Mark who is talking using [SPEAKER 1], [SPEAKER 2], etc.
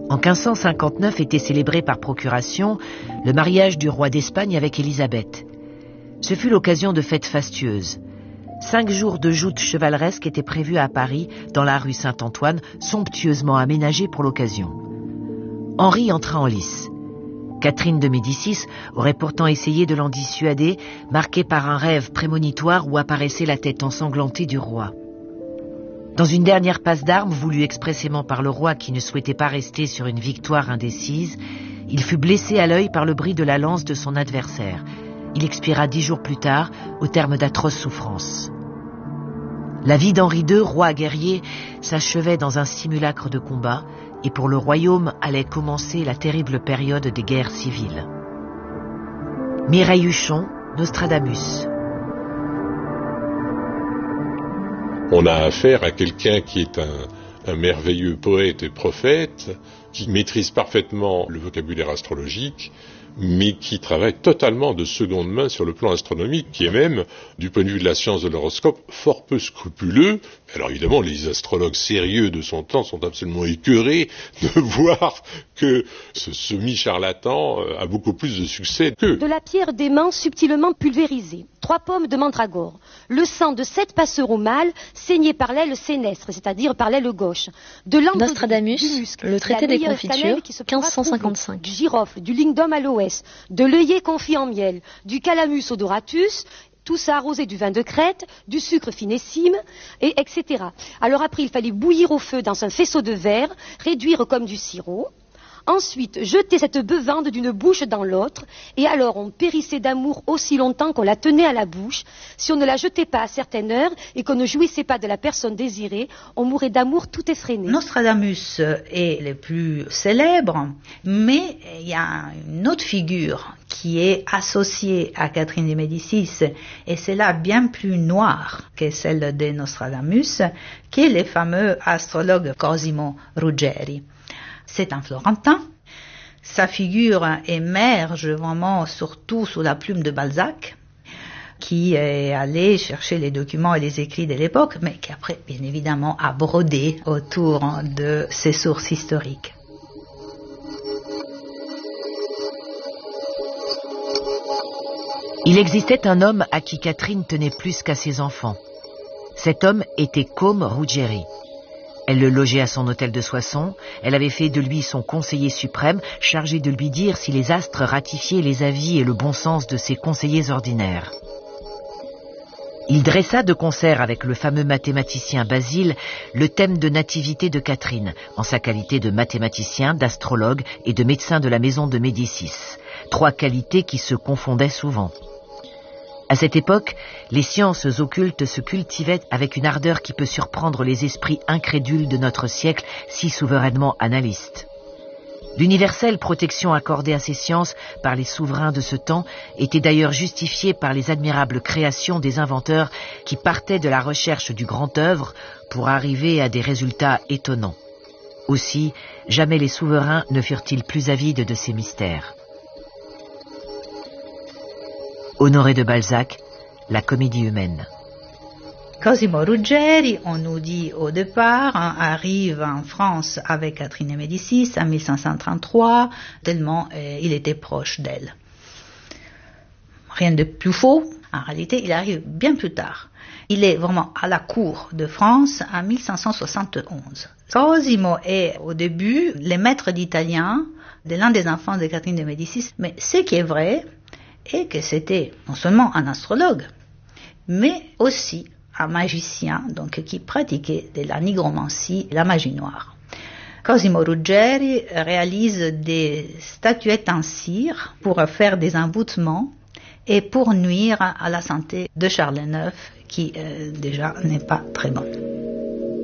[SPEAKER 1] En 1559 était célébré par procuration le mariage du roi d'Espagne avec Élisabeth. Ce fut l'occasion de fêtes fastueuses. 5 jours de joutes chevaleresques étaient prévus à Paris, dans la rue Saint-Antoine, somptueusement aménagée pour l'occasion. Henri entra en lice. Catherine de Médicis aurait pourtant essayé de l'en dissuader, marquée par un rêve prémonitoire où apparaissait la tête ensanglantée du roi. Dans une dernière passe d'armes voulue expressément par le roi qui ne souhaitait pas rester sur une victoire indécise, il fut blessé à l'œil par le bris de la lance de son adversaire. Il expira 10 jours plus tard, au terme d'atroces souffrances. La vie d'Henri II, roi guerrier, s'achevait dans un simulacre de combat, et pour le royaume allait commencer la terrible période des guerres civiles. Mireille Huchon, Nostradamus.
[SPEAKER 2] On a affaire à quelqu'un qui est un merveilleux poète et prophète, qui maîtrise parfaitement le vocabulaire astrologique, mais qui travaille totalement de seconde main sur le plan astronomique, qui est même, du point de vue de la science de l'horoscope, fort peu scrupuleux. Alors évidemment, les astrologues sérieux de son temps sont absolument écœurés de voir que ce semi-charlatan a beaucoup plus de succès qu'eux.
[SPEAKER 3] De la pierre d'aimant subtilement pulvérisée, 3 pommes de mandragore, le sang de 7 passereaux mâles saignés par l'aile sénestre, c'est-à-dire par l'aile gauche, de l'ambre
[SPEAKER 4] Nostradamus,
[SPEAKER 3] du muscle,
[SPEAKER 4] le traité des confitures,
[SPEAKER 3] qui se pourra
[SPEAKER 4] 1555.
[SPEAKER 3] trouver, du girofle, du lingdom aloès, de l'œillet confit en miel, du calamus odoratus, tout ça arrosé du vin de Crète, du sucre finissime, etc. Alors après, il fallait bouillir au feu dans un faisceau de verre, réduire comme du sirop. Ensuite, jeter cette bevande d'une bouche dans l'autre, et alors on périssait d'amour aussi longtemps qu'on la tenait à la bouche. Si on ne la jetait pas à certaines heures et qu'on ne jouissait pas de la personne désirée, on mourait d'amour tout effréné.
[SPEAKER 5] Nostradamus est le plus célèbre, mais il y a une autre figure qui est associée à Catherine de Médicis, et c'est là bien plus noire que celle de Nostradamus, qui est le fameux astrologue Cosimo Ruggeri. C'est un Florentin. Sa figure émerge vraiment surtout sous la plume de Balzac, qui est allé chercher les documents et les écrits de l'époque, mais qui après, bien évidemment, a brodé autour de ses sources historiques.
[SPEAKER 1] Il existait un homme à qui Catherine tenait plus qu'à ses enfants. Cet homme était Côme Ruggeri. Elle le logeait à son hôtel de Soissons, elle avait fait de lui son conseiller suprême, chargé de lui dire si les astres ratifiaient les avis et le bon sens de ses conseillers ordinaires. Il dressa de concert avec le fameux mathématicien Basile le thème de nativité de Catherine, en sa qualité de mathématicien, d'astrologue et de médecin de la maison de Médicis, 3 qualités qui se confondaient souvent. À cette époque, les sciences occultes se cultivaient avec une ardeur qui peut surprendre les esprits incrédules de notre siècle si souverainement analystes. L'universelle protection accordée à ces sciences par les souverains de ce temps était d'ailleurs justifiée par les admirables créations des inventeurs qui partaient de la recherche du grand œuvre pour arriver à des résultats étonnants. Aussi, jamais les souverains ne furent-ils plus avides de ces mystères. Honoré de Balzac, La comédie humaine.
[SPEAKER 5] Cosimo Ruggeri, on nous dit au départ, arrive en France avec Catherine de Médicis en 1533, tellement il était proche d'elle. Rien de plus faux, en réalité il arrive bien plus tard. Il est vraiment à la cour de France en 1571. Cosimo est au début le maître d'italien de l'un des enfants de Catherine de Médicis, mais ce qui est vrai est que c'était non seulement un astrologue, mais aussi un magicien donc, qui pratiquait de la nigromancie, la magie noire. Cosimo Ruggeri réalise des statuettes en cire pour faire des envoûtements et pour nuire à la santé de Charles IX qui déjà n'est pas très bon.